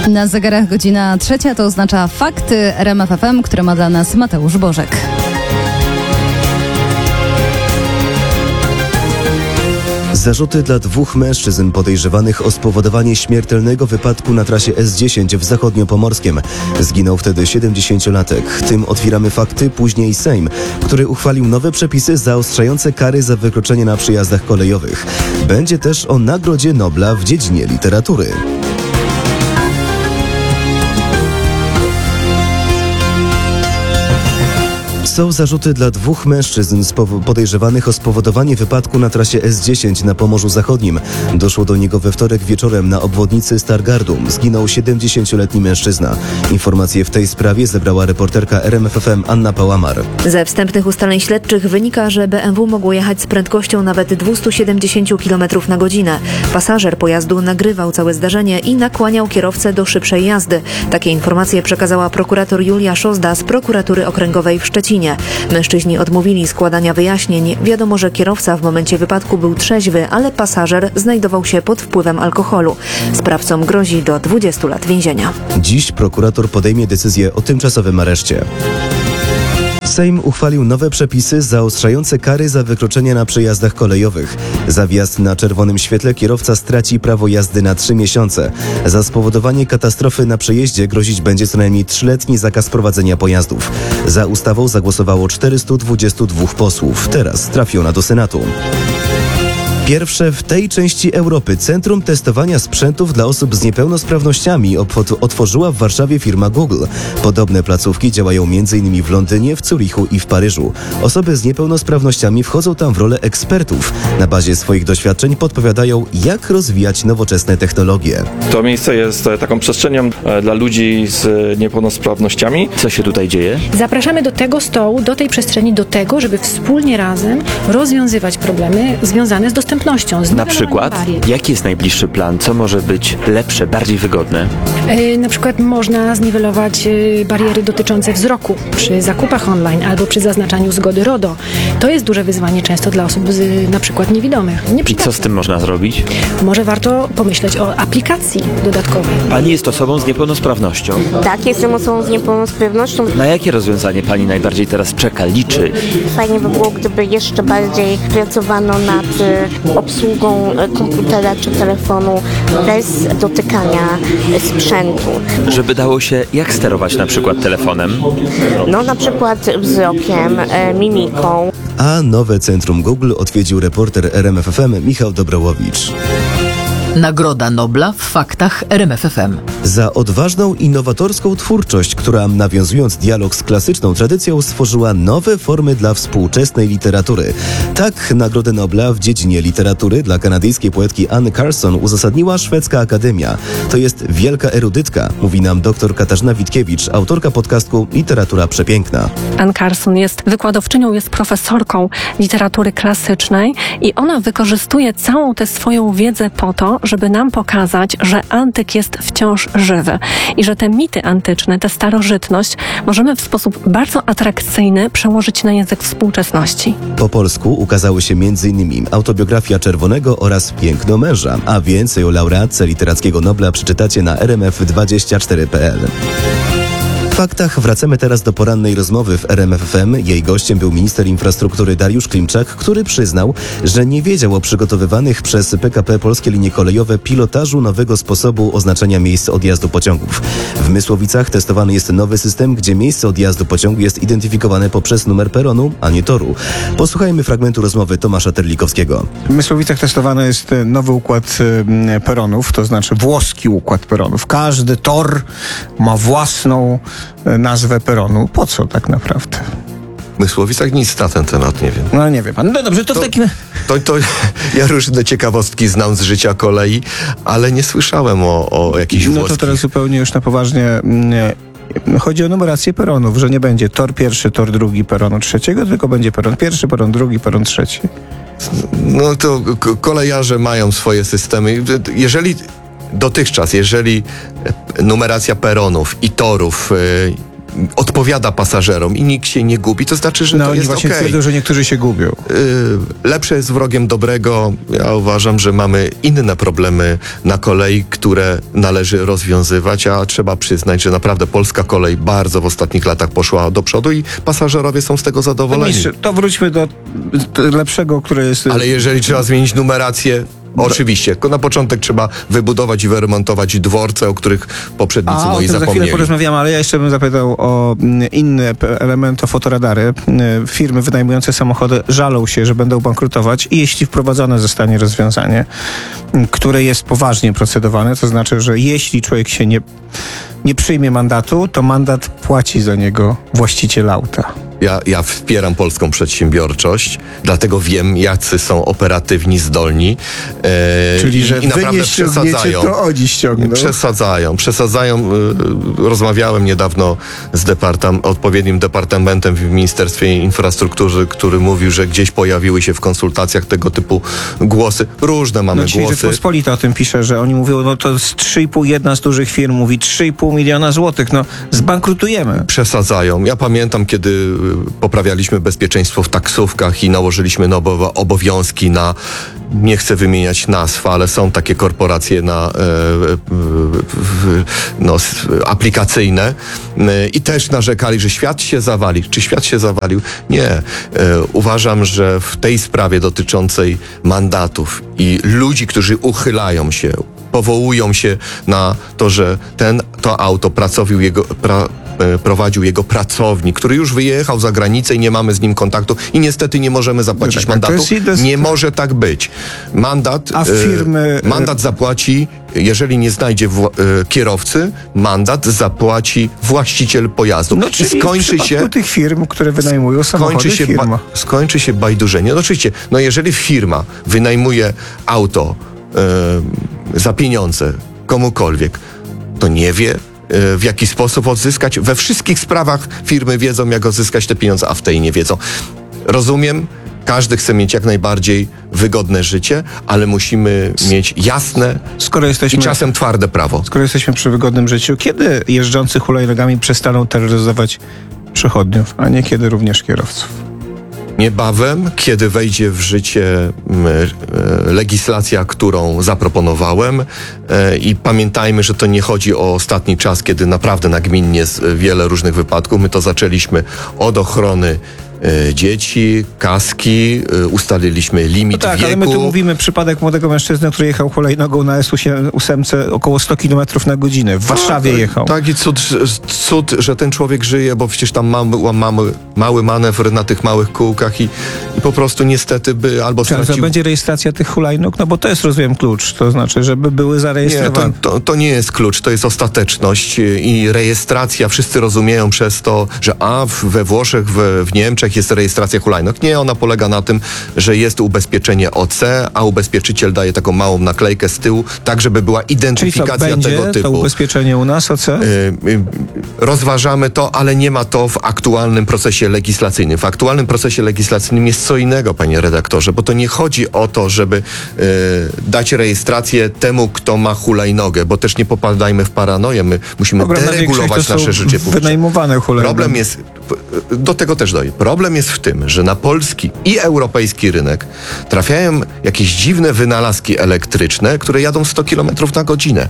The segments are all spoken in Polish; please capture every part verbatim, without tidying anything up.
Na zegarach godzina trzecia, to oznacza fakty R M F F M, które ma dla nas Mateusz Bożek. Zarzuty dla dwóch mężczyzn podejrzewanych o spowodowanie śmiertelnego wypadku na trasie S dziesięć w Zachodniopomorskiem. Zginął wtedy siedemdziesięciolatek. Tym otwieramy fakty, później Sejm, który uchwalił nowe przepisy zaostrzające kary za wykroczenie na przejazdach kolejowych. Będzie też o Nagrodzie Nobla w dziedzinie literatury. Są zarzuty dla dwóch mężczyzn podejrzewanych o spowodowanie wypadku na trasie S dziesięć na Pomorzu Zachodnim. Doszło do niego we wtorek wieczorem na obwodnicy Stargardu. Zginął siedemdziesięcioletni mężczyzna. Informacje w tej sprawie zebrała reporterka R M F F M Anna Pałamar. Ze wstępnych ustaleń śledczych wynika, że B M W mogło jechać z prędkością nawet dwieście siedemdziesiąt kilometrów na godzinę. Pasażer pojazdu nagrywał całe zdarzenie i nakłaniał kierowcę do szybszej jazdy. Takie informacje przekazała prokurator Julia Szozda z prokuratury okręgowej w Szczecinie. Mężczyźni odmówili składania wyjaśnień. Wiadomo, że kierowca w momencie wypadku był trzeźwy, ale pasażer znajdował się pod wpływem alkoholu. Sprawcom grozi do dwudziestu lat więzienia. Dziś prokurator podejmie decyzję o tymczasowym areszcie. Sejm uchwalił nowe przepisy zaostrzające kary za wykroczenia na przejazdach kolejowych. Za wjazd na czerwonym świetle kierowca straci prawo jazdy na trzy miesiące. Za spowodowanie katastrofy na przejeździe grozić będzie co najmniej trzyletni zakaz prowadzenia pojazdów. Za ustawą zagłosowało czterystu dwudziestu dwóch posłów. Teraz trafi ona do Senatu. Pierwsze w tej części Europy Centrum Testowania Sprzętów dla Osób z Niepełnosprawnościami otworzyła w Warszawie firma Google. Podobne placówki działają m.in. w Londynie, w Zurichu i w Paryżu. Osoby z niepełnosprawnościami wchodzą tam w rolę ekspertów. Na bazie swoich doświadczeń podpowiadają, jak rozwijać nowoczesne technologie. To miejsce jest taką przestrzenią dla ludzi z niepełnosprawnościami. Co się tutaj dzieje? Zapraszamy do tego stołu, do tej przestrzeni, do tego, żeby wspólnie razem rozwiązywać problemy związane z dostępnością. Na przykład, jaki jest najbliższy plan? Co może być lepsze, bardziej wygodne? Yy, na przykład można zniwelować yy, bariery dotyczące wzroku przy zakupach online albo przy zaznaczaniu zgody RODO. To jest duże wyzwanie często dla osób z, yy, na przykład niewidomych. Nie I co z tym można zrobić? Może warto pomyśleć o aplikacji dodatkowej. Pani jest osobą z niepełnosprawnością. Tak, jestem osobą z niepełnosprawnością. Na jakie rozwiązanie Pani najbardziej teraz czeka, liczy? Fajnie by było, gdyby jeszcze bardziej pracowano nad obsługą komputera czy telefonu bez dotykania sprzętu. Żeby dało się jak sterować na przykład telefonem? No na przykład wzrokiem, mimiką. A nowe Centrum Google odwiedził reporter R M F F M Michał Dobrołowicz. Nagroda Nobla w faktach R M F F M. Za odważną, innowatorską twórczość, która nawiązując dialog z klasyczną tradycją stworzyła nowe formy dla współczesnej literatury. Tak Nagrodę Nobla w dziedzinie literatury dla kanadyjskiej poetki Anne Carson uzasadniła Szwedzka Akademia. To jest wielka erudytka, mówi nam dr Katarzyna Witkiewicz, autorka podcastu Literatura Przepiękna. Anne Carson jest wykładowczynią, jest profesorką literatury klasycznej i ona wykorzystuje całą tę swoją wiedzę po to, żeby nam pokazać, że antyk jest wciąż żywy i że te mity antyczne, tę starożytność możemy w sposób bardzo atrakcyjny przełożyć na język współczesności. Po polsku ukazały się m.in. autobiografia Czerwonego oraz Piękno męża, a więcej o laureatce literackiego Nobla przeczytacie na r m f dwadzieścia cztery kropka p l. W faktach wracamy teraz do porannej rozmowy w R M F F M. Jej gościem był minister infrastruktury Dariusz Klimczak, który przyznał, że nie wiedział o przygotowywanych przez P K P Polskie Linie Kolejowe pilotażu nowego sposobu oznaczania miejsc odjazdu pociągów. W Mysłowicach testowany jest nowy system, gdzie miejsce odjazdu pociągu jest identyfikowane poprzez numer peronu, a nie toru. Posłuchajmy fragmentu rozmowy Tomasza Terlikowskiego. W Mysłowicach testowany jest nowy układ peronów, to znaczy włoski układ peronów. Każdy tor ma własną nazwę peronu. Po co tak naprawdę? W Mysłowicach nic na ten temat nie wiem. No nie wie pan. No dobrze, to, to w takim... To, to ja różne ciekawostki znam z życia kolei, ale nie słyszałem o, o jakichś włoskich... No to teraz zupełnie już na poważnie... Nie. Chodzi o numerację peronów, że nie będzie tor pierwszy, tor drugi, peronu trzeciego, tylko będzie peron pierwszy, peron drugi, peron trzeci. No to k- kolejarze mają swoje systemy. Jeżeli dotychczas, jeżeli numeracja peronów i torów y, odpowiada pasażerom i nikt się nie gubi, to znaczy, że No to oni jest właśnie okej. twierdzą, że niektórzy się gubią. Y, lepsze jest wrogiem dobrego. Ja uważam, że mamy inne problemy na kolei, które należy rozwiązywać, a trzeba przyznać, że naprawdę polska kolej bardzo w ostatnich latach poszła do przodu i pasażerowie są z tego zadowoleni. Ministrze, to wróćmy do do lepszego, które jest... Ale jeżeli trzeba zmienić numerację, oczywiście. Tylko na początek trzeba wybudować i wyremontować dworce, o których poprzednicy A, o moi tym za chwilę zapomnieli. porozmawiamy, ale ja jeszcze bym zapytał o mm, inny p- element, o fotoradary. Y, Firmy wynajmujące samochody żalą się, że będą bankrutować i jeśli wprowadzone zostanie rozwiązanie, y, które jest poważnie procedowane, to znaczy, że jeśli człowiek się nie, nie przyjmie mandatu, to mandat płaci za niego właściciel auta. Ja, ja wspieram polską przedsiębiorczość, dlatego wiem, jacy są operatywni, zdolni. E, Czyli, i, że i naprawdę wy nie ściągniecie, przesadzają. to oni ściągną. Przesadzają, przesadzają. Y, Rozmawiałem niedawno z departam, odpowiednim departamentem w Ministerstwie Infrastruktury, który mówił, że gdzieś pojawiły się w konsultacjach tego typu głosy. Różne mamy No, czyli głosy. Rzeczpospolita o tym pisze, że oni mówią, no to z trzy i pół, jedna z dużych firm mówi trzy i pół miliona złotych, no zbankrutujemy. Przesadzają. Ja pamiętam, kiedy y, poprawialiśmy bezpieczeństwo w taksówkach i nałożyliśmy nowe obowiązki na, nie chcę wymieniać nazw, ale są takie korporacje na, e, e, w, no, s- aplikacyjne e, i też narzekali, że świat się zawali. Czy świat się zawalił? Nie. E, uważam, że w tej sprawie dotyczącej mandatów i ludzi, którzy uchylają się, powołują się na to, że ten, to auto pracowił jego, pra, e, prowadził jego pracownik, który już wyjechał za granicę i nie mamy z nim kontaktu i niestety nie możemy zapłacić Tak, to mandatu. jest inne- Nie może tak być. Mandat, A firmy, e, mandat zapłaci, jeżeli nie znajdzie wła- e, kierowcy, mandat zapłaci właściciel pojazdu. No I czyli w skończy przypadku się tych firm, które wynajmują samochody, skończy się, firma. ba- skończy się bajdurzenie. No oczywiście, no jeżeli firma wynajmuje auto e, za pieniądze komukolwiek, to nie wie, e, w jaki sposób odzyskać. We wszystkich sprawach firmy wiedzą, jak odzyskać te pieniądze, a w tej nie wiedzą. Rozumiem, każdy chce mieć jak najbardziej wygodne życie, ale musimy mieć jasne Skoro jesteśmy, i czasem twarde prawo. skoro jesteśmy przy wygodnym życiu, kiedy jeżdżący hulajnogami przestaną terroryzować przechodniów, a nie kiedy również kierowców? Niebawem, kiedy wejdzie w życie m, e, legislacja, którą zaproponowałem e, i pamiętajmy, że to nie chodzi o ostatni czas, kiedy naprawdę nagminnie jest e, wiele różnych wypadków. My to zaczęliśmy od ochrony e, dzieci, kaski, e, ustaliliśmy limit No tak, wieku. ale my tu mówimy przypadek młodego mężczyzny, który jechał hulajnogą na S osiem około sto kilometrów na godzinę. W Warszawie Tak, jechał. Taki cud, cud, że ten człowiek żyje, bo przecież tam mamy, mamy mały manewr na tych małych kółkach i, i po prostu niestety by albo Czy to stracił... będzie rejestracja tych hulajnóg? No bo to jest, rozumiem, klucz. To znaczy, żeby były Nie, zarejestrowane. to, to, to nie jest klucz, to jest ostateczność i rejestracja. Wszyscy rozumieją przez to, że a w, we Włoszech, w, w Niemczech jest rejestracja hulajnóg. Nie, ona polega na tym, że jest ubezpieczenie O C, a ubezpieczyciel daje taką małą naklejkę z tyłu, tak żeby była Czyli co, identyfikacja będzie tego to typu. ubezpieczenie u nas, O C? Y, y, Rozważamy to, ale nie ma to w aktualnym procesie legislacyjnym. W aktualnym procesie legislacyjnym jest co innego, panie redaktorze, bo to nie chodzi o to, żeby y, dać rejestrację temu, kto ma hulajnogę, bo też nie popadajmy w paranoję. My musimy Dobra, na większość deregulować to są nasze życie publiczne. wynajmowane hulajnogi. Problem jest, do tego też dojdę. Problem jest w tym, że na polski i europejski rynek trafiają jakieś dziwne wynalazki elektryczne, które jadą sto kilometrów na godzinę.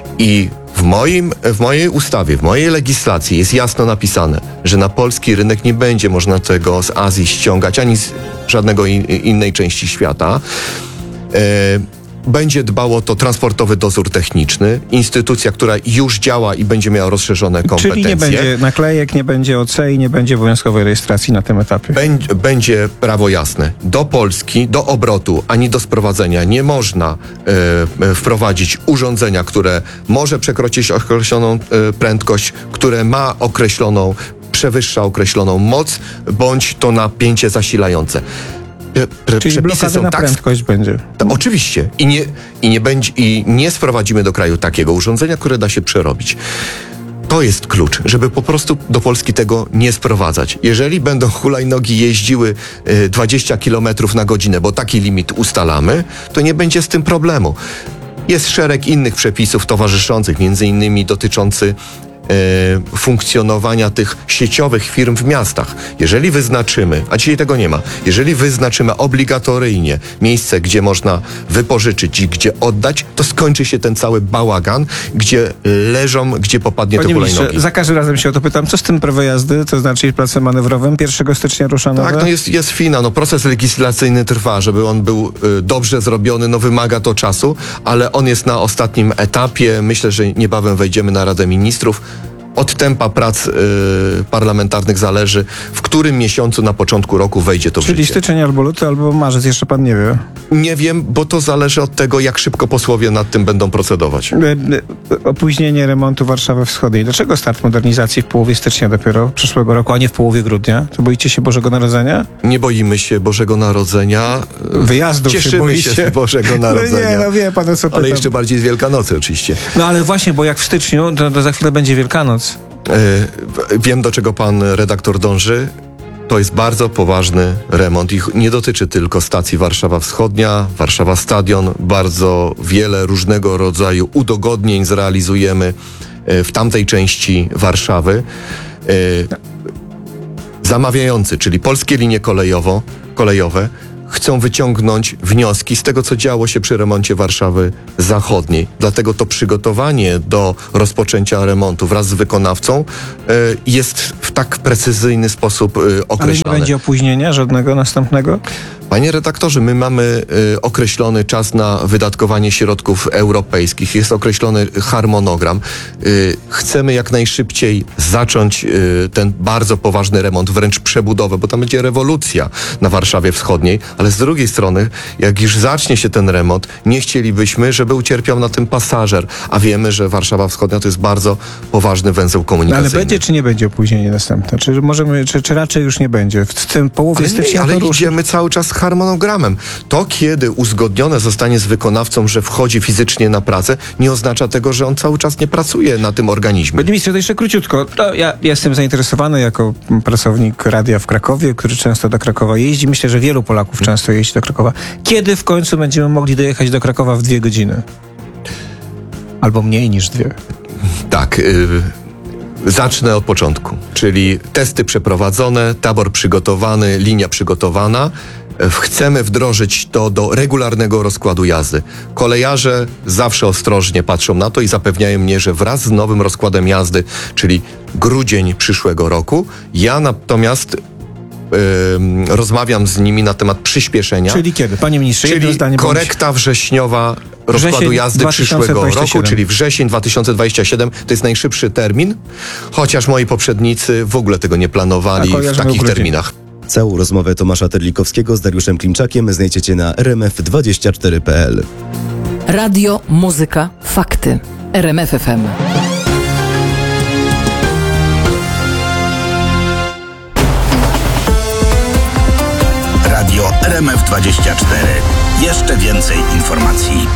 I w, moim, w mojej ustawie, w mojej legislacji jest jasno napisane, że na polski rynek nie będzie można tego z Azji ściągać, ani z żadnego in, innej części świata. E, Będzie dbało to transportowy dozór techniczny, instytucja, która już działa i będzie miała rozszerzone kompetencje. Czyli nie będzie naklejek, nie będzie O C i nie będzie obowiązkowej rejestracji na tym etapie. Bę- Będzie prawo jasne. Do Polski, do obrotu, ani do sprowadzenia nie można e, e, wprowadzić urządzenia, które może przekroczyć określoną e, prędkość, które ma określoną, przewyższa określoną moc, bądź to napięcie zasilające. Pre- pre- Czyli przepisy blokady są na tak prędkość będzie. To oczywiście. I nie, i, nie będzie, I nie sprowadzimy do kraju takiego urządzenia, które da się przerobić. To jest klucz, żeby po prostu do Polski tego nie sprowadzać. Jeżeli będą hulajnogi jeździły y, dwadzieścia kilometrów na godzinę, bo taki limit ustalamy, to nie będzie z tym problemu. Jest szereg innych przepisów towarzyszących, między innymi dotyczący e, funkcjonowania tych sieciowych firm w miastach. Jeżeli wyznaczymy, a dzisiaj tego nie ma, jeżeli wyznaczymy obligatoryjnie miejsce, gdzie można wypożyczyć i gdzie oddać, to skończy się ten cały bałagan, gdzie leżą, gdzie popadnie Panie to hulajnogi. ministrze, za każdym razem się o to pytam, co z tym prawo jazdy, to znaczy placem manewrowym, pierwszego stycznia rusza nowe? Tak, no jest, jest fina, no proces legislacyjny trwa, żeby on był y, dobrze zrobiony, no wymaga to czasu, ale on jest na ostatnim etapie, myślę, że niebawem wejdziemy na Radę Ministrów. Od tempa prac y, parlamentarnych zależy, w którym miesiącu na początku roku wejdzie to w Czyli życie. styczeń albo luty, albo marzec, jeszcze pan nie wie. Nie wiem, bo to zależy od tego, jak szybko posłowie nad tym będą procedować. E, e, Opóźnienie remontu Warszawy Wschodniej. Dlaczego start modernizacji w połowie stycznia dopiero przyszłego roku, a nie w połowie grudnia? To boicie się Bożego Narodzenia? Nie boimy się Bożego Narodzenia. Wyjazdów się Cieszymy boicie? się z Bożego Narodzenia. No nie, no wie pan o co pytam. Ale jeszcze bardziej z Wielkanocy oczywiście. No ale właśnie, bo jak w styczniu, to, to za chwilę będzie Wielkanoc. Yy, wiem, do czego pan redaktor dąży. To jest bardzo poważny remont i nie dotyczy tylko stacji Warszawa Wschodnia, Warszawa Stadion. Bardzo wiele różnego rodzaju udogodnień zrealizujemy yy, w tamtej części Warszawy. Yy, zamawiający, czyli polskie linie kolejowo, kolejowe, chcą wyciągnąć wnioski z tego, co działo się przy remoncie Warszawy Zachodniej. Dlatego to przygotowanie do rozpoczęcia remontu wraz z wykonawcą y, jest w tak precyzyjny sposób y, określone. Ale nie będzie opóźnienia żadnego następnego? Panie redaktorze, my mamy y, określony czas na wydatkowanie środków europejskich, jest określony harmonogram. Y, chcemy jak najszybciej zacząć y, ten bardzo poważny remont, wręcz przebudowę, bo tam będzie rewolucja na Warszawie Wschodniej, ale z drugiej strony, jak już zacznie się ten remont, nie chcielibyśmy, żeby ucierpiał na tym pasażer, a wiemy, że Warszawa Wschodnia to jest bardzo poważny węzeł No, komunikacyjny. ale będzie czy nie będzie opóźnienie następne? Czy możemy, czy, czy raczej już nie będzie? W tym połowie Ale, nie, stycznia ale to ruszy. idziemy cały czas harmonogramem. To, kiedy uzgodnione zostanie z wykonawcą, że wchodzi fizycznie na pracę, nie oznacza tego, że on cały czas nie pracuje na tym organizmie. Panie ministrze, to jeszcze króciutko. No, ja jestem zainteresowany jako pracownik radia w Krakowie, który często do Krakowa jeździ. Myślę, że wielu Polaków często jeździ do Krakowa. Kiedy w końcu będziemy mogli dojechać do Krakowa w dwie godziny? Albo mniej niż dwie. Tak. Y- Zacznę od początku, czyli testy przeprowadzone, tabor przygotowany, linia przygotowana. Chcemy wdrożyć to do regularnego rozkładu jazdy. Kolejarze zawsze ostrożnie patrzą na to i zapewniają mnie, że wraz z nowym rozkładem jazdy, czyli grudzień przyszłego roku, ja natomiast Yy, rozmawiam z nimi na temat przyspieszenia. Czyli kiedy? Panie ministrze, jedno Czyli zdanie korekta wrześniowa rozkładu Wrzesień jazdy dwa tysiące przyszłego dwudziesty roku, siódmy. czyli wrzesień dwa tysiące dwudziesty siódmy. To jest najszybszy termin, chociaż moi poprzednicy w ogóle tego nie planowali A w takich terminach. Całą rozmowę Tomasza Terlikowskiego z Dariuszem Klimczakiem znajdziecie na r m f dwadzieścia cztery kropka p l. Radio, muzyka, fakty. R M F F M. Radio R M F dwadzieścia cztery. Jeszcze więcej informacji.